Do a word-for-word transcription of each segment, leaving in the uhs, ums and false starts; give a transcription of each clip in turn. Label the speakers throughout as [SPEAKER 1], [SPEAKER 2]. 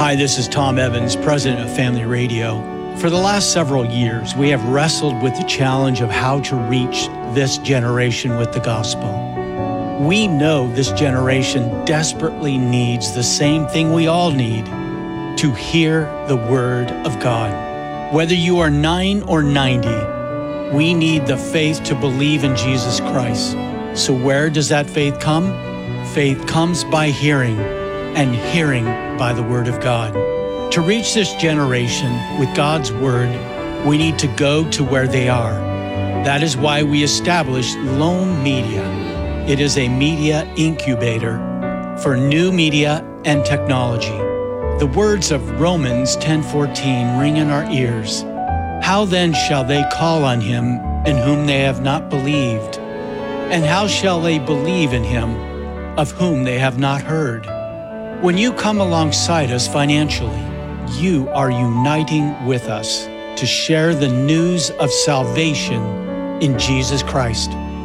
[SPEAKER 1] Hi, this is Tom Evans, president of Family Radio. For the last several years, we have wrestled with the challenge of how to reach this generation with the gospel. We know this generation desperately needs the same thing we all need, to hear the word of God. Whether you are nine or ninety, we need the faith to believe in Jesus Christ. So where does that faith come? Faith comes by hearing, and hearing by the word of God. To reach this generation with God's word, we need to go to where they are. That is why we established Loam Media. It is a media incubator for new media and technology. The words of Romans ten fourteen ring in our ears. How then shall they call on him in whom they have not believed? And how shall they believe in him of whom they have not heard? When you come alongside us financially, you are uniting with us to share the news of salvation in Jesus Christ.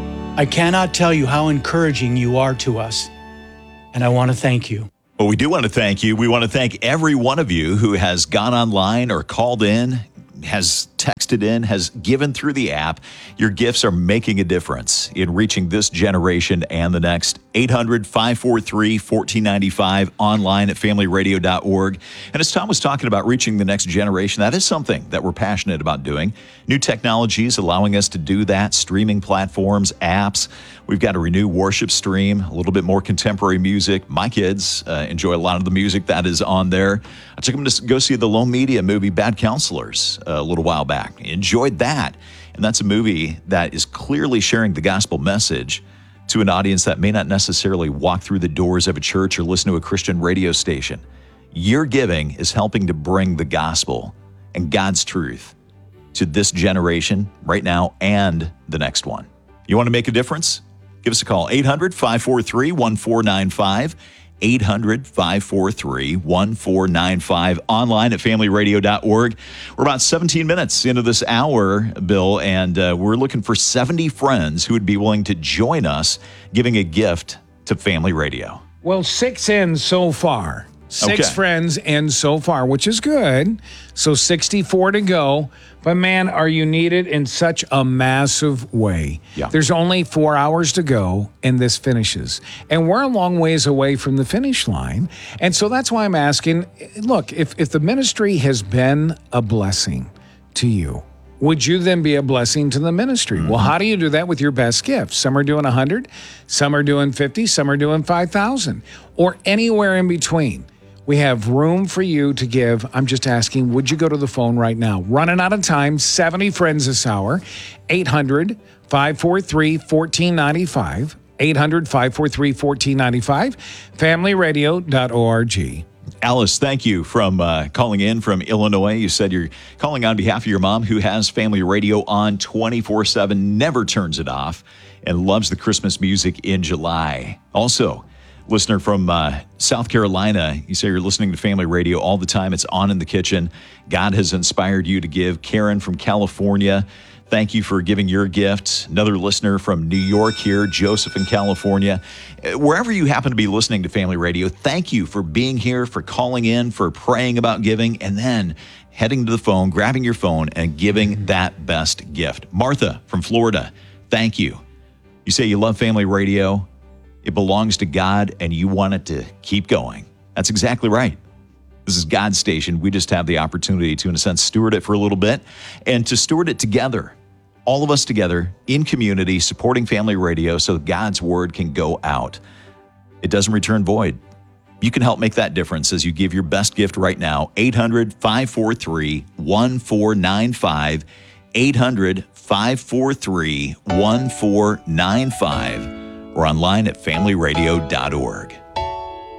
[SPEAKER 1] I cannot tell you how encouraging you are to us, and I want to thank you.
[SPEAKER 2] Well, we do want to thank you. We want to thank every one of you who has gone online or called in, has texted in, has given through the app. Your gifts are making a difference in reaching this generation and the next. eight hundred, five four three, one four nine five, online at family radio dot org. And as Tom was talking about reaching the next generation, that is something that we're passionate about doing. New technologies allowing us to do that, streaming platforms, apps. We've got a renewed worship stream, a little bit more contemporary music. My kids uh, enjoy a lot of the music that is on there. I took them to go see the Loam Media movie, Bad Counselors, uh, a little while back. Enjoyed that. And that's a movie that is clearly sharing the gospel message to an audience that may not necessarily walk through the doors of a church or listen to a Christian radio station. Your giving is helping to bring the gospel and God's truth to this generation right now and the next one. You want to make a difference? Give us a call, eight hundred, five four three, one four nine five, eight hundred, five four three, one four nine five, online at family radio dot org. We're about seventeen minutes into this hour, Bill, and uh, we're looking for seventy friends who would be willing to join us giving a gift to Family Radio.
[SPEAKER 3] Well, six in so far. Six
[SPEAKER 2] Okay.
[SPEAKER 3] friends in so far, which is good. So sixty-four to go. But man, are you needed in such a massive way.
[SPEAKER 2] Yeah.
[SPEAKER 3] There's only four hours to go and this finishes. And we're a long ways away from the finish line. And so that's why I'm asking, look, if, if the ministry has been a blessing to you, would you then be a blessing to the ministry? Mm-hmm. Well, how do you do that with your best gift? Some are doing one hundred, some are doing fifty, some are doing five thousand, or anywhere in between. We have room for you to give. I'm just asking, would you go to the phone right now? Running out of time, seventy friends this hour, eight hundred, five four three, one four nine five, eight hundred, five four three, one four nine five, family radio dot org.
[SPEAKER 2] Alice, thank you from uh, calling in from Illinois. You said you're calling on behalf of your mom who has Family Radio on twenty-four seven, never turns it off, and loves the Christmas music in July. Also, listener from uh, South Carolina, you say you're listening to Family Radio all the time. It's on in the kitchen. God has inspired you to give. Karen from California, thank you for giving your gift. Another listener from New York here, Joseph in California. Uh, Wherever you happen to be listening to Family Radio, thank you for being here, for calling in, for praying about giving, and then heading to the phone, grabbing your phone, and giving that best gift. Martha from Florida, thank you. You say you love Family Radio. It belongs to God, and you want it to keep going. That's exactly right. This is God's station. We just have the opportunity to, in a sense, steward it for a little bit and to steward it together, all of us together in community, supporting Family Radio so that God's word can go out. It doesn't return void. You can help make that difference as you give your best gift right now. eight hundred, five four three, one four nine five, eight hundred, five four three, one four nine five, or online at family radio dot org.